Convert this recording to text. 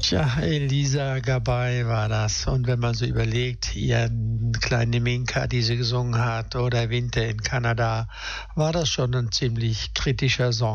Tja, Elisa Gabay war das. Und wenn man so überlegt, ihren kleine Minka, die sie gesungen hat, oder Winter in Kanada, war das schon ein ziemlich kritischer Song.